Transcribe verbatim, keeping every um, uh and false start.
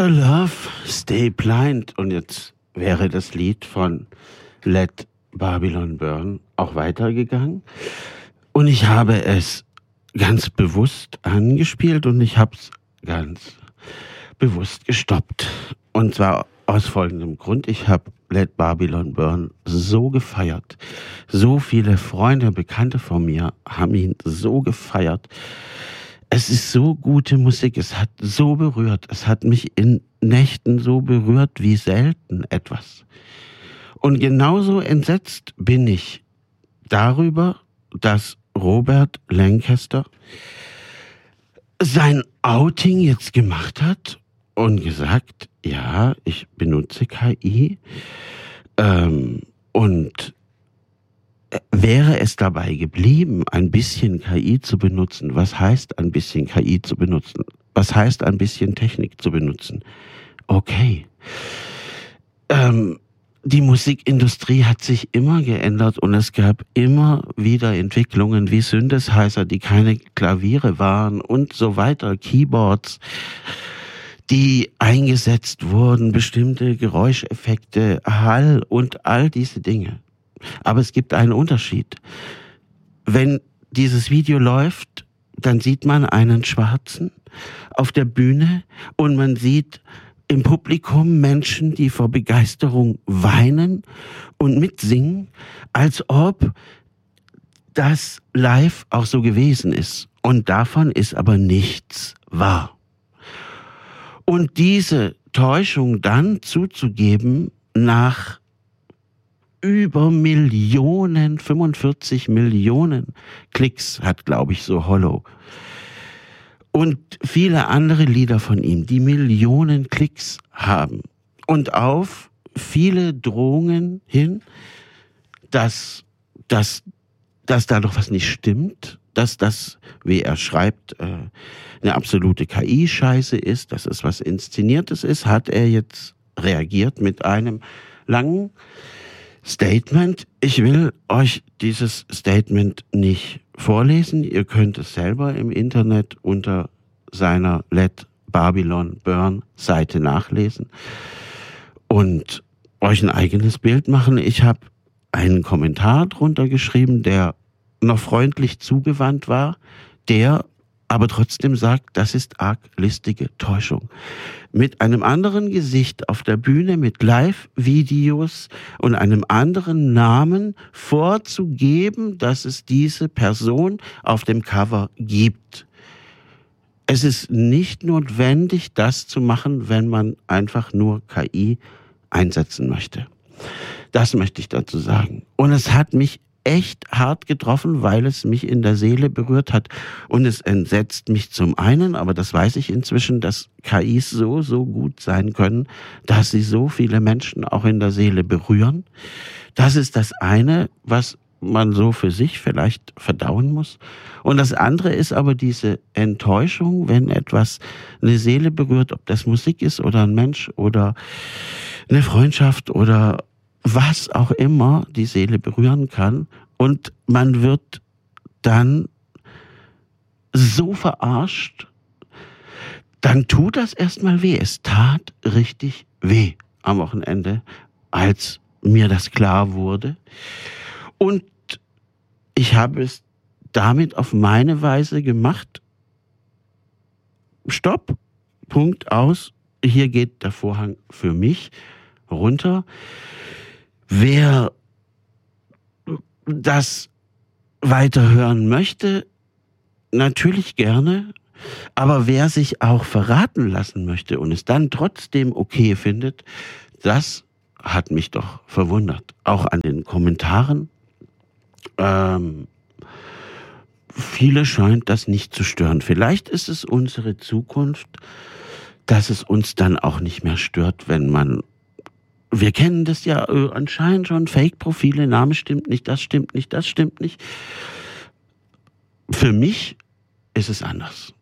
Your Love, Stay Blind. Und jetzt wäre das Lied von Let Babylon Burn auch weitergegangen. Und ich habe es ganz bewusst angespielt und ich habe es ganz bewusst gestoppt. Und zwar aus folgendem Grund. Ich habe Let Babylon Burn so gefeiert. So viele Freunde, Bekannte von mir haben ihn so gefeiert. Es ist so gute Musik, es hat so berührt, es hat mich in Nächten so berührt wie selten etwas. Und genauso entsetzt bin ich darüber, dass Robert Lancaster sein Outing jetzt gemacht hat und gesagt, ja, ich benutze K I ähm, und wäre es dabei geblieben, ein bisschen K I zu benutzen? Was heißt ein bisschen K I zu benutzen? Was heißt ein bisschen Technik zu benutzen? Okay. Ähm, die Musikindustrie hat sich immer geändert und es gab immer wieder Entwicklungen wie Synthesizer, die keine Klaviere waren und so weiter, Keyboards, die eingesetzt wurden, bestimmte Geräuscheffekte, Hall und all diese Dinge. Aber es gibt einen Unterschied. Wenn dieses Video läuft, dann sieht man einen Schwarzen auf der Bühne und man sieht im Publikum Menschen, die vor Begeisterung weinen und mitsingen, als ob das live auch so gewesen ist. Und davon ist aber nichts wahr. Und diese Täuschung dann zuzugeben nach über Millionen, fünfundvierzig Millionen Klicks hat, glaube ich, so Hollow. Und viele andere Lieder von ihm, die Millionen Klicks haben. Und auf viele Drohungen hin, dass, dass, dass da doch was nicht stimmt, dass das, wie er schreibt, eine absolute K I-Scheiße ist, dass es was Inszeniertes ist, hat er jetzt reagiert mit einem langen Statement. Ich will euch dieses Statement nicht vorlesen. Ihr könnt es selber im Internet unter seiner Let Babylon Burn Seite nachlesen und euch ein eigenes Bild machen. Ich habe einen Kommentar drunter geschrieben, der noch freundlich zugewandt war, der aber trotzdem sagt, das ist arglistige Täuschung. Mit einem anderen Gesicht auf der Bühne, mit Live-Videos und einem anderen Namen vorzugeben, dass es diese Person auf dem Cover gibt. Es ist nicht notwendig, das zu machen, wenn man einfach nur K I einsetzen möchte. Das möchte ich dazu sagen. Und es hat mich echt hart getroffen, weil es mich in der Seele berührt hat. Und es entsetzt mich zum einen, aber das weiß ich inzwischen, dass K Is so, so gut sein können, dass sie so viele Menschen auch in der Seele berühren. Das ist das eine, was man so für sich vielleicht verdauen muss. Und das andere ist aber diese Enttäuschung, wenn etwas eine Seele berührt, ob das Musik ist oder ein Mensch oder eine Freundschaft oder was auch immer die Seele berühren kann, und man wird dann so verarscht, dann tut das erstmal weh. Es tat richtig weh am Wochenende, als mir das klar wurde. Und ich habe es damit auf meine Weise gemacht. Stopp, Punkt, aus. Hier geht der Vorhang für mich runter. Wer das weiterhören möchte, natürlich gerne, aber wer sich auch verraten lassen möchte und es dann trotzdem okay findet, das hat mich doch verwundert. Auch an den Kommentaren. Ähm, viele scheint das nicht zu stören. Vielleicht ist es unsere Zukunft, dass es uns dann auch nicht mehr stört, wenn man Wir kennen das ja äh, anscheinend schon, Fake-Profile, Name stimmt nicht, das stimmt nicht, das stimmt nicht. Für mich ist es anders.